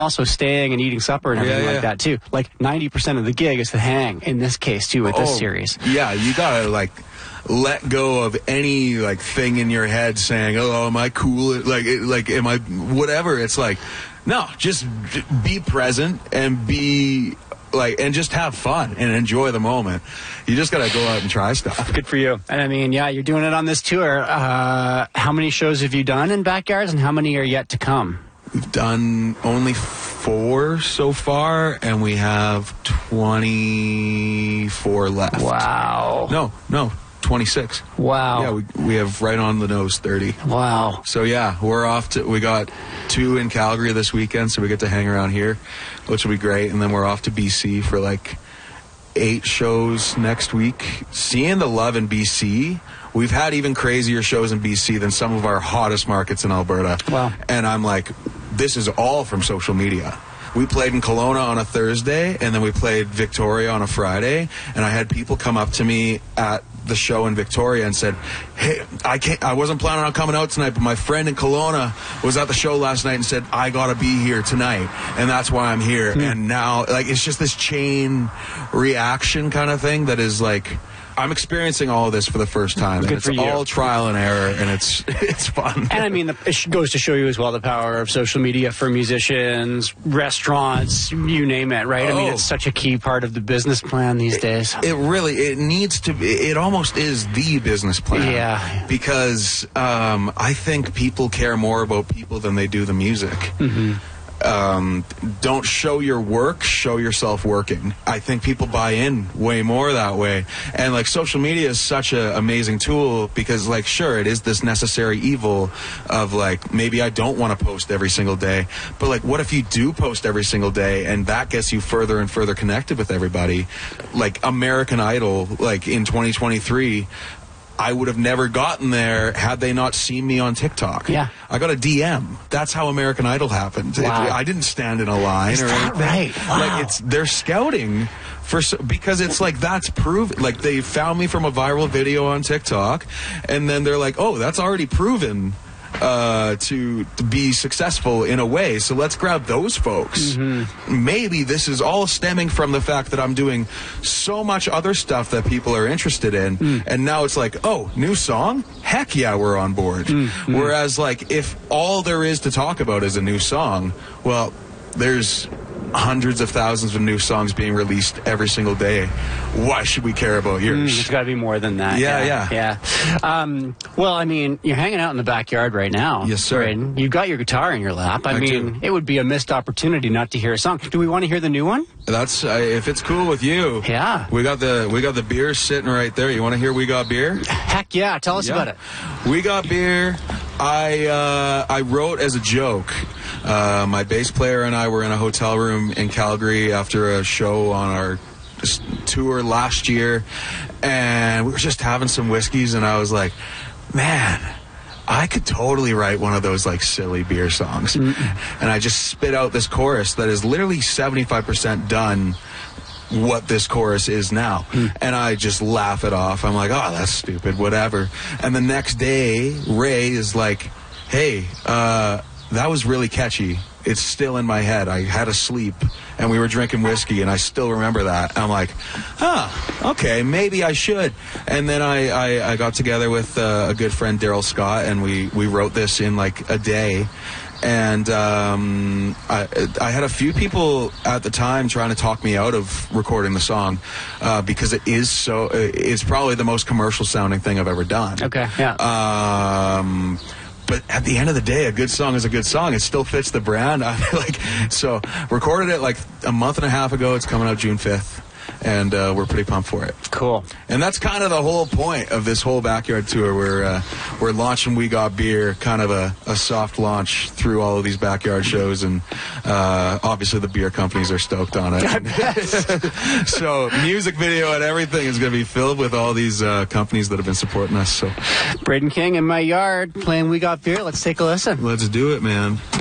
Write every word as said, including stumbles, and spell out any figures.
also staying and eating supper and everything yeah, yeah. like that too. Like ninety percent of the gig is the hang in this case too with oh, this series. Yeah, you gotta like let go of any like thing in your head saying, "Oh, am I cool?" Like, like, am I whatever? It's like, no, just be present and be like, and just have fun and enjoy the moment. You just gotta go out and try stuff. Good for you. And I mean, yeah, you're doing it on this tour. Uh, how many shows have you done in Backyards, and how many are yet to come? We've done only four so far, and we have twenty-four left. Wow. No, no. twenty-six. Wow. Yeah, we we have right on the nose thirty. Wow. So yeah, we're off to, we got two in Calgary this weekend, so we get to hang around here, which will be great. And then we're off to B C for like eight shows next week. Seeing the love in B C, we've had even crazier shows in B C than some of our hottest markets in Alberta. Wow. And I'm like, this is all from social media. We played in Kelowna on a Thursday, and then we played Victoria on a Friday, and I had people come up to me at the show in Victoria and said, "Hey, I can't. I wasn't planning on coming out tonight, but my friend in Kelowna was at the show last night and said I gotta be here tonight, and that's why I'm here." Mm. And now, like, it's just this chain reaction kind of thing that is like, I'm experiencing all of this for the first time. Good and it's for you. all trial and error, and it's it's fun. And I mean, the, it goes to show you as well the power of social media for musicians, restaurants, you name it, right? Oh. I mean, it's such a key part of the business plan these it, days. It really, it needs to be, it almost is the business plan. Yeah. Because um, I think people care more about people than they do the music. Mm-hmm. Um, don't show your work, show yourself working. I think people buy in way more that way. And like social media is such an amazing tool because like, sure, it is this necessary evil of like, maybe I don't want to post every single day, but like, what if you do post every single day and that gets you further and further connected with everybody? Like American Idol, like in twenty twenty-three, I would have never gotten there had they not seen me on TikTok. Yeah. I got a D M. That's how American Idol happened. Wow. It, I didn't stand in a line Is or that anything. right? Wow. Like it's they're scouting for because it's like that's proven. Like they found me from a viral video on TikTok, and then they're like, "Oh, that's already proven." Uh, to, to be successful in a way, so let's grab those folks. Mm-hmm. Maybe this is all stemming from the fact that I'm doing so much other stuff that people are interested in, mm. and now it's like, oh, new song? Heck yeah, we're on board. Mm-hmm. Whereas, like, if all there is to talk about is a new song, well, there's hundreds of thousands of new songs being released every single day. Why should we care about yours? Mm, it's got to be more than that. Yeah, yeah. yeah. yeah. Um, well, I mean, you're hanging out in the backyard right now. Yes, sir. Braden. You've got your guitar in your lap. I, I mean, do. It would be a missed opportunity not to hear a song. Do we want to hear the new one? That's uh, if it's cool with you. Yeah. We got the we got the beer sitting right there. You want to hear We Got Beer? Heck yeah. Tell us yeah. about it. We Got Beer. I uh, I wrote as a joke. Uh, my bass player and I were in a hotel room in Calgary after a show on our tour last year, and we were just having some whiskeys, and I was like, man, I could totally write one of those like silly beer songs. Mm-mm. And I just spit out this chorus that is literally seventy-five percent done what this chorus is now. Mm. And I just laugh it off. I'm like, oh, that's stupid, whatever. And the next day, Ray is like, hey, uh, that was really catchy. It's still in my head. I had a sleep, and we were drinking whiskey, and I still remember that. I'm like, huh, okay, maybe I should. And then I, I, I got together with uh, a good friend, Daryl Scott, and we, we wrote this in like a day. And um, I, I had a few people at the time trying to talk me out of recording the song uh, because it is so. It's probably the most commercial sounding thing I've ever done. Okay. Yeah. Um, but at the end of the day, a good song is a good song. It still fits the brand. I feel like so. Recorded it like a month and a half ago. It's coming out June fifth. And uh, we're pretty pumped for it. Cool. And that's kind of the whole point of this whole backyard tour. We're uh, we're launching We Got Beer, kind of a, a soft launch through all of these backyard shows, and uh, obviously the beer companies are stoked on it. So music video and everything is going to be filled with all these uh, companies that have been supporting us. So Braden King in my yard playing We Got Beer. Let's take a listen. Let's do it, man.